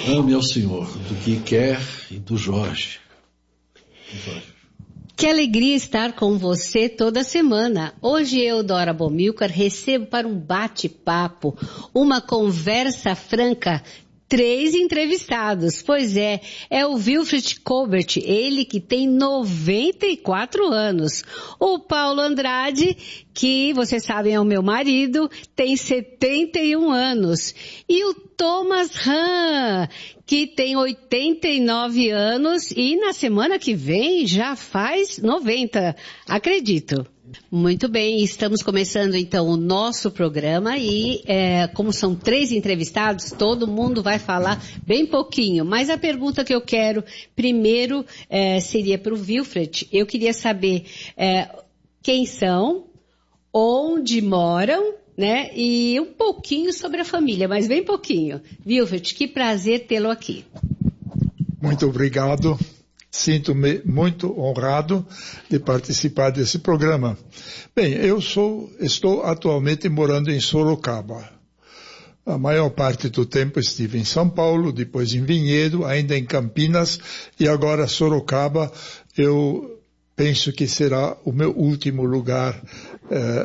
Ame ao Senhor, do que quer e do Jorge. Que alegria estar com você toda semana. Hoje eu, Dora Bomilcar, recebo para um bate-papo, uma conversa franca, 3 entrevistados. Pois é o Wilfred Colbert, ele que tem 94 anos. O Paulo Andrade, que vocês sabem é o meu marido, tem 71 anos. E o Thomas Hahn, que tem 89 anos e na semana que vem já faz 90, acredito. Muito bem, estamos começando então o nosso programa e como são 3 entrevistados, todo mundo vai falar bem pouquinho. Mas a pergunta que eu quero primeiro seria para o Wilfred. Eu queria saber quem são, onde moram, né? E um pouquinho sobre a família, mas bem pouquinho. Wilfred, que prazer tê-lo aqui. Muito obrigado. Sinto-me muito honrado de participar desse programa. Bem, estou atualmente morando em Sorocaba. A maior parte do tempo estive em São Paulo, depois em Vinhedo, ainda em Campinas e agora Sorocaba. Eu penso que será o meu último lugar